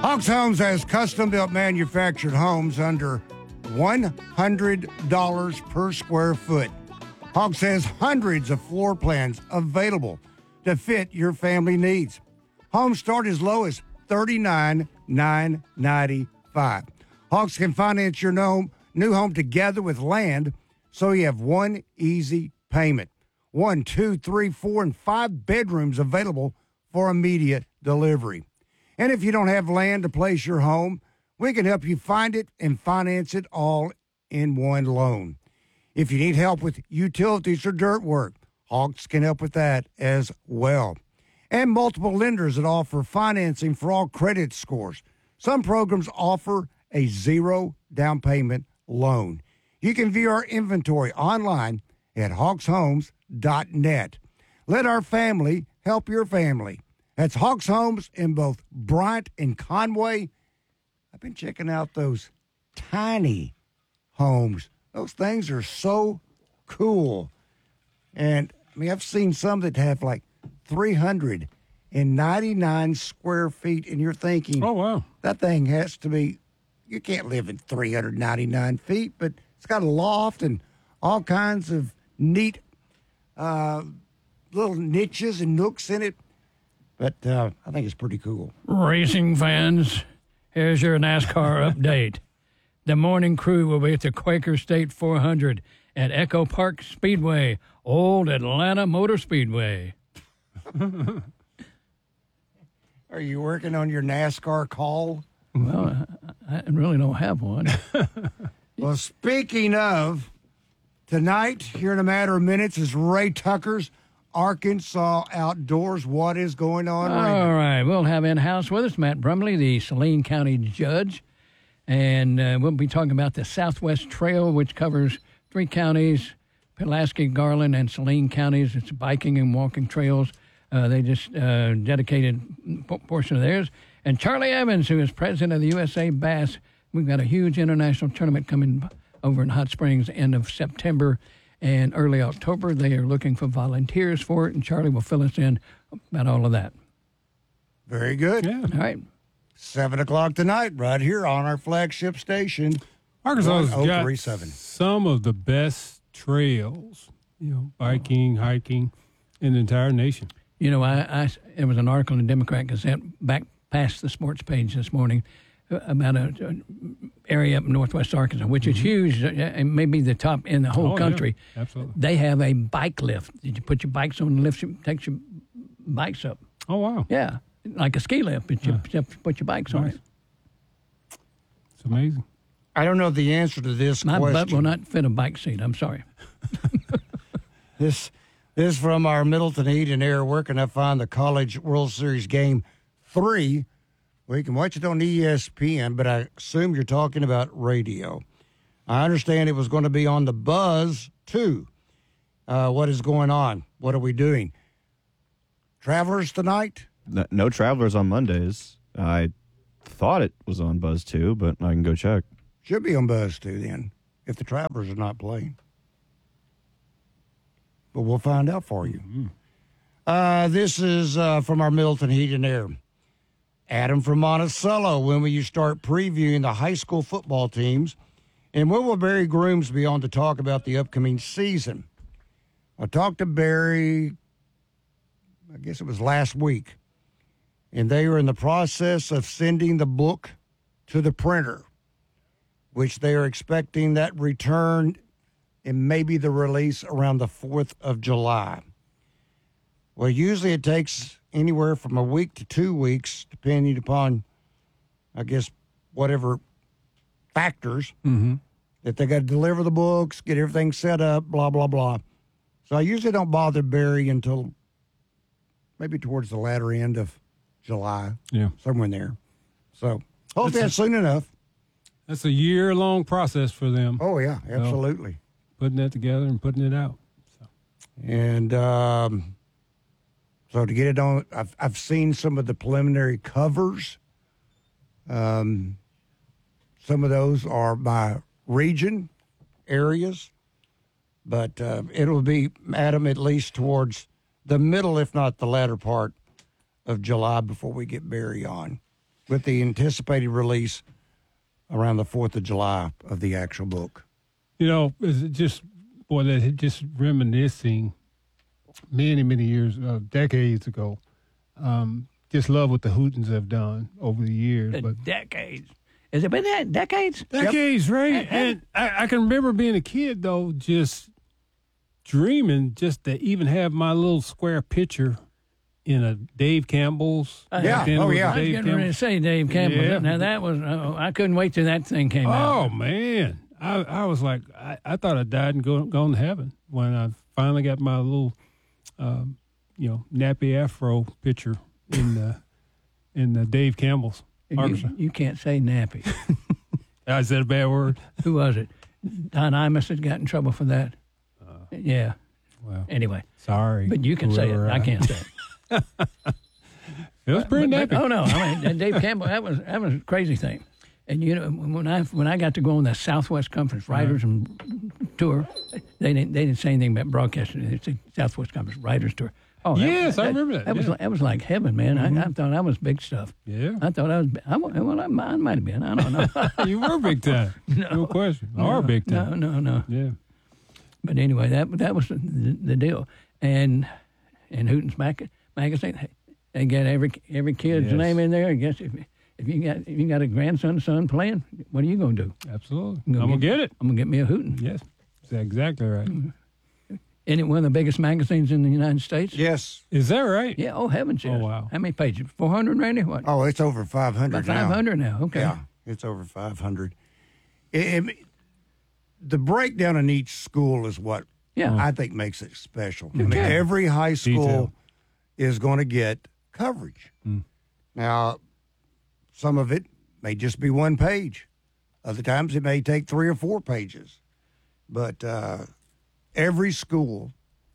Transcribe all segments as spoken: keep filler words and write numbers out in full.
Hawks Homes has custom-built manufactured homes under one hundred dollars per square foot. Hawks has hundreds of floor plans available to fit your family needs. Homes start as low as thirty-nine thousand nine hundred ninety-five dollars. Hawks can finance your home, new home together with land, so you have one easy payment. One, two, three, four, and five bedrooms available for immediate delivery. And if you don't have land to place your home, we can help you find it and finance it all in one loan. If you need help with utilities or dirt work, Hawks can help with that as well. And multiple lenders that offer financing for all credit scores. Some programs offer a zero down payment loan. You can view our inventory online at hawks homes dot net. Let our family help your family. That's Hawks Homes in both Bryant and Conway. I've been checking out those tiny homes. Those things are so cool. And, I mean, I've seen some that have like three hundred ninety-nine square feet, and you're thinking, oh, wow, that thing has to be, you can't live in three hundred ninety-nine feet, but it's got a loft and all kinds of neat uh, little niches and nooks in it. But uh, I think it's pretty cool. Racing fans, here's your NASCAR update. The morning crew will be at the Quaker State four hundred at Echo Park Speedway, Old Atlanta Motor Speedway. Are you working on your NASCAR call? Well, I, I really don't have one. Well, speaking of, tonight, here in a matter of minutes, is Ray Tucker's Arkansas Outdoors. What is going on, All Raymond? right, we'll have in-house with us Matt Brumley, the Saline County judge, and uh, we'll be talking about the Southwest Trail, which covers three counties, Pulaski, Garland, and Saline counties. It's biking and walking trails. Uh, they just uh, dedicated a portion of theirs. And Charlie Evans, who is president of the U S A Bass, we've got a huge international tournament coming over in Hot Springs end of September and early October. They are looking for volunteers for it, and Charlie will fill us in about all of that. Very good. Yeah. All right. Seven o'clock tonight, right here on our flagship station. Arkansas's got one oh three point seven. some of the best trails, you know, biking, hiking in the entire nation. You know, I, I there was an article in the Democrat Gazette back past the sports page this morning about a, a area up in northwest Arkansas, which mm-hmm. is huge, and maybe the top in the whole oh, country. Yeah, absolutely. They have a bike lift. Did you put your bikes on and lift your, takes your bikes up? Oh, wow. Yeah, like a ski lift, but you Yeah. put your bikes on Nice. it. It's amazing. I don't know the answer to this My question. butt will not fit a bike seat. I'm sorry. This this is from our Middleton Heat and Air. Where can I find the College World Series Game three? Well, you can watch it on E S P N, but I assume you're talking about radio. I understand it was going to be on the Buzz, too. Uh, what is going on? What are we doing? Travelers tonight? No, no Travelers on Mondays. I thought it was on Buzz too, but I can go check. Should be on Buzz, too, then, if the Travelers are not playing. But we'll find out for you. Mm-hmm. Uh, this is uh, from our Middleton Heat and Air. Adam from Monticello, when will you start previewing the high school football teams? And when will Barry Grooms be on to talk about the upcoming season? I talked to Barry, I guess it was last week, and they are in the process of sending the book to the printer, which they are expecting that return and maybe the release around the fourth of July. Well, usually it takes anywhere from a week to two weeks, depending upon, I guess, whatever factors, Mm-hmm. that they got to deliver the books, get everything set up, blah, blah, blah. So I usually don't bother Barry until maybe towards the latter end of July, Yeah. somewhere in there. So hopefully That's that's soon enough. That's a year-long process for them, Oh, yeah, absolutely. putting that together and putting it out. So. And um, so to get it on, I've, I've seen some of the preliminary covers. Um, some of those are by region areas, but uh, it'll be, Adam, at least towards the middle, if not the latter part of July before we get Barry on. with the anticipated release around the fourth of July of the actual book. You know, is it just, boy, that just reminiscing many, many years, uh, decades ago. Um, just love what the Hootens have done over the years. The but decades. Has it been that decades? Decades, right? Yep. And I, I can remember being a kid, though, just dreaming just to even have my little square picture in a Dave Campbell's. Uh, Yeah. Then it Oh, was a yeah. I was Dave getting ready to Campbell's. say Dave Campbell. Yeah. Now, that was, oh, I couldn't wait till that thing came Oh, out. man. I, I was like, I, I thought I died and go, gone to heaven when I finally got my little, um, you know, nappy afro picture in the, in the Dave Campbell's. You, you can't say nappy. Is that a bad word? Who was it? Don Imus had got in trouble for that. Uh, yeah. Well, Anyway, sorry. but you can say it. whoever, I uh, can't say it. It was pretty But- nappy. but- oh no! I mean, that Dave Campbell. That was that was a crazy thing. And you know, when I when I got to go on the Southwest Conference Writers and Tour, they didn't they didn't say anything about broadcasting. They said Southwest Conference Writers Tour. Oh, that- Yes, I remember that, That was yeah. like, that was like heaven, man. I, I thought I was big stuff. Yeah. I thought I was. I, wa- well, I, mine might have been. I don't know. You were big time. No, question. Are big time. No, no, no. Yeah. But anyway, that that was the, the deal. And and Hooten's Mag- magazine, they got every every kid's Yes. name in there. I guess if if you got if you got a grandson son playing, what are you gonna do? Absolutely. I'm I'm going to get it. I'm gonna get me a Hooten. Yes. That's exactly right. Isn't it one of the biggest magazines in the United States? Yes. Is that right? Yeah. Oh heavens, yes. Oh, wow. How many pages? Four hundred, Randy? What? Oh, it's over five hundred About now. five hundred now. Okay. Yeah, it's over five hundred. It, it, the breakdown in each school is what Yeah. I think makes it special. I mean, Okay. every high school Detail. is going to get coverage. Now, some of it may just be one page. Other times it may take three or four pages. But uh, every school,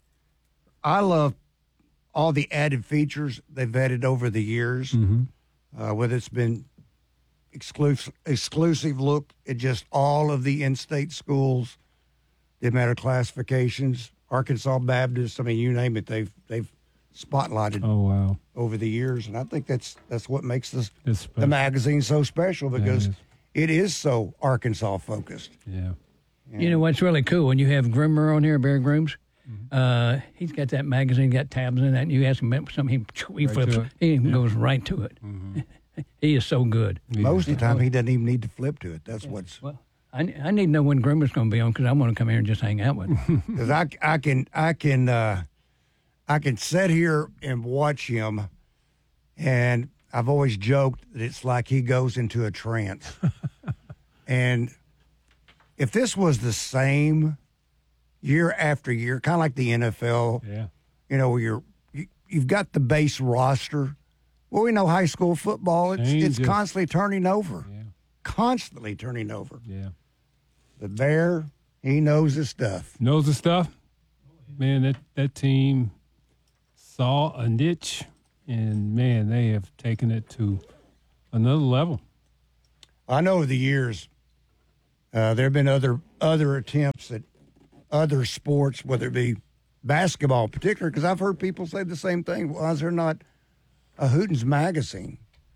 I love all the added features they've added over the years, uh, whether it's been exclusive, exclusive look at just all of the in-state schools, the amount of classifications, Arkansas Baptist, I mean, you name it, they've they've spotlighted Oh, wow. over the years, and I think that's that's what makes this It's the special. magazine so special because is. it is so Arkansas focused. Yeah. You know what's really cool when you have Grimmer on here, Bear Grooms. Mm-hmm. Uh, he's got that magazine, got tabs in that, and you ask him about something, he, he Right flips, to it. he goes right to it. He is so good. Most of the time, he doesn't even need to flip to it. That's what's Well, I, I need to know when Grimmer's going to be on because I want to come here and just hang out with him. because I I can I can uh, I can sit here and watch him, and I've always joked that it's like he goes into a trance. And if this was the same year after year, kind of like the N F L, Yeah. you know, where you're you, you've got the base roster. Well, we know high school football; it's it's Changes. constantly turning over, Yeah. constantly turning over. Yeah. The Bear, he knows his stuff. Knows the stuff. Man, that, that team saw a niche, and, man, they have taken it to another level. I know over the years, uh, there have been other other attempts at other sports, whether it be basketball in particular, because I've heard people say the same thing. Why is there not a Hootens magazine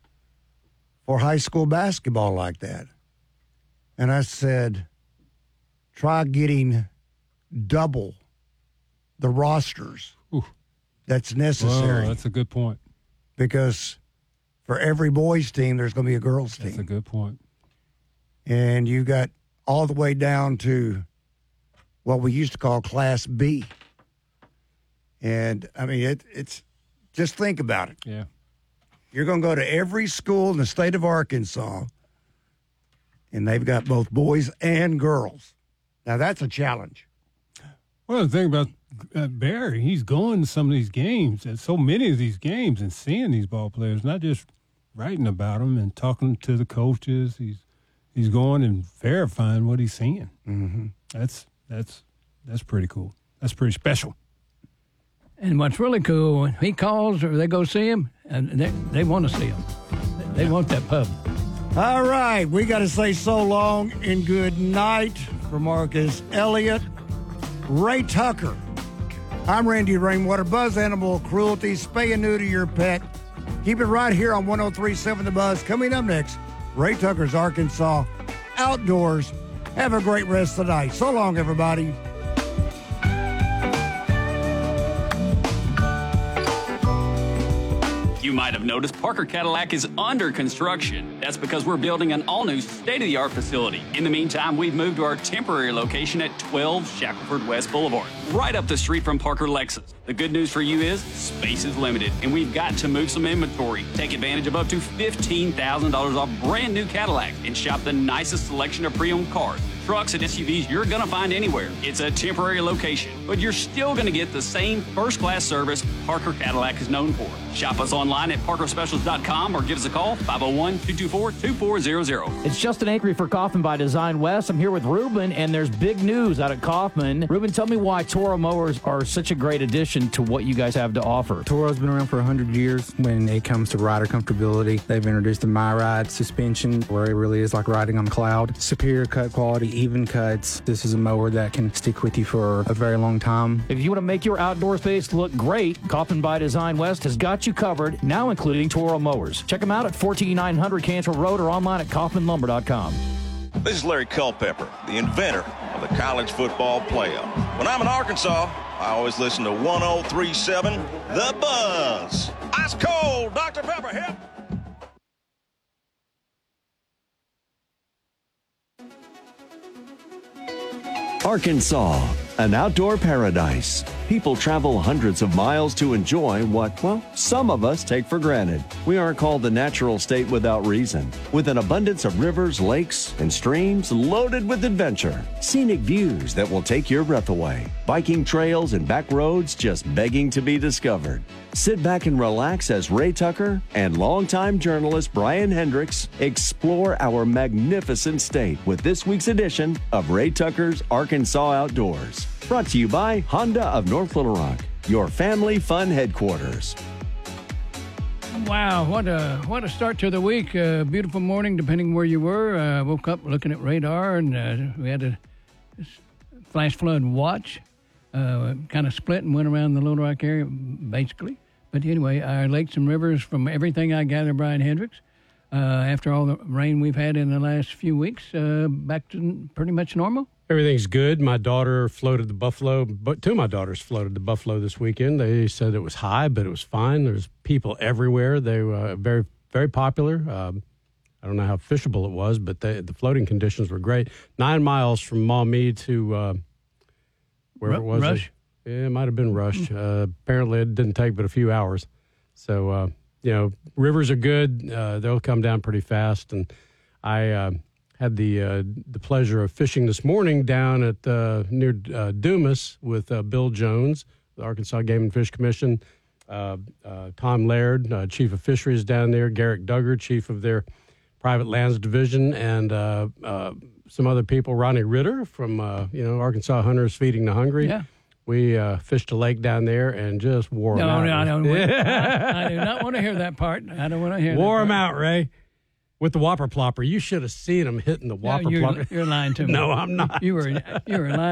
for high school basketball like that? And I said, try getting double the rosters Ooh. that's necessary, Whoa, that's a good point. because for every boys team, there's going to be a girls team. That's a good point. And you got all the way down to what we used to call Class B. And, I mean, it, it's just think about it. Yeah. You're going to go to every school in the state of Arkansas, and they've got both boys and girls. Now, that's a challenge. Well, the thing about uh, Barry, he's going to some of these games, and so many of these games, and seeing these ball players, not just writing about them and talking to the coaches. He's he's going and verifying what he's seeing. Mm-hmm. That's that's that's pretty cool. That's pretty special. And what's really cool, when he calls or they go see him, and they, they want to see him. They want that pub. All right, we got to say so long and good night for Marcus Elliott, Ray Tucker. I'm Randy Rainwater. Buzz Animal Cruelty, spay and neuter your pet. Keep it right here on one oh three point seven The Buzz. Coming up next, Ray Tucker's Arkansas Outdoors. Have a great rest of the night. So long, everybody. You might have noticed Parker Cadillac is under construction. That's because we're building an all-new state-of-the-art facility. In the meantime, we've moved to our temporary location at twelve Shackelford West Boulevard, right up the street from Parker Lexus. The good news for you is space is limited, and we've got to move some inventory. Take advantage of up to fifteen thousand dollars off brand new Cadillacs and shop the nicest selection of pre-owned cars, trucks, and S U Vs you're going to find anywhere. It's a temporary location, but you're still going to get the same first-class service Parker Cadillac is known for. Shop us online at parker specials dot com or give us a call, five oh one, two two four, two four zero zero. It's Justin Acri for Kaufman by Design West. I'm here with Ruben, and there's big news out at Kaufman. Ruben, tell me why Toro mowers are such a great addition to what you guys have to offer. Toro's been around for one hundred years. When it comes to rider comfortability, they've introduced the MyRide suspension, where it really is like riding on the cloud. Superior cut quality, even cuts. This is a mower that can stick with you for a very long time. If you want to make your outdoor space look great, Kaufman by Design West has got you covered, now including Toro mowers. Check them out at fourteen nine hundred Cantrell Road or online at kaufman lumber dot com. This is Larry Culpepper, the inventor of the college football playoff. When I'm in Arkansas, I always listen to one oh three point seven The Buzz. Ice cold, Doctor Pepper, help! Arkansas, an outdoor paradise. People travel hundreds of miles to enjoy what, well, some of us take for granted. We aren't called the natural state without reason. With an abundance of rivers, lakes, and streams loaded with adventure. Scenic views that will take your breath away. Biking trails and back roads just begging to be discovered. Sit back and relax as Ray Tucker and longtime journalist Brian Hendricks explore our magnificent state with this week's edition of Ray Tucker's Arkansas Outdoors. Brought to you by Honda of North Little Rock, your family fun headquarters. Wow, what a what a start to the week. Uh, beautiful morning, depending where you were. Uh, woke up looking at radar, and uh, we had a flash flood watch. Uh, kind of split and went around the Little Rock area, basically. But anyway, our lakes and rivers, from everything I gather, Brian Hendricks, uh, after all the rain we've had in the last few weeks, uh, back to pretty much normal. Everything's good. My daughter floated the buffalo, but two of my daughters floated the buffalo this weekend. They said it was high, but it was fine. There's people everywhere. They were very, very popular. Um, I don't know how fishable it was, but they, the floating conditions were great. Nine miles from Maumee to uh, wherever R- it was. Rush? It, yeah, it might have been Rush. Uh, apparently, it didn't take but a few hours. So, uh, you know, rivers are good. Uh, they'll come down pretty fast. And I uh, had the uh, the pleasure of fishing this morning down at uh, near uh, Dumas with uh, Bill Jones, the Arkansas Game and Fish Commission, uh, uh, Tom Laird, uh, Chief of Fisheries down there, Garrick Duggar, Chief of their Private Lands Division, and uh, uh, some other people, Ronnie Ritter from, uh, you know, Arkansas Hunters Feeding the Hungry. Yeah. We uh, fished a lake down there and just wore No, them out. no, I don't. Want, I, I do not want to hear that part. I don't want to hear. Wore that them part. out, Ray. With the whopper plopper. You should have seen them hitting the No, whopper you're, plopper. you're lying to me. No, I'm not. You were you were lying.